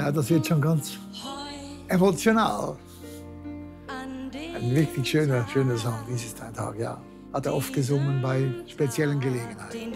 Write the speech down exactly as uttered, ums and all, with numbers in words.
Ja, das wird schon ganz emotional. Ein wirklich schöner, schöner Song, dies ist ein Tag, ja. Hat er oft gesungen bei speziellen Gelegenheiten.